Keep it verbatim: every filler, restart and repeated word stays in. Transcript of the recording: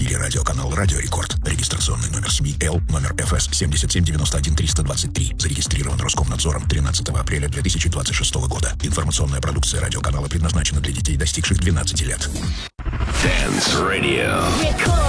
эфире радиоканал «Радио Рекорд». Регистрационный номер СМИ Л, номер эф эс семь семь девять один три два три. Зарегистрирован Роскомнадзором тринадцатого апреля две тысячи двадцать шестого года. Информационная продукция радиоканала предназначена для детей, достигших двенадцати лет. Dance Radio. Record.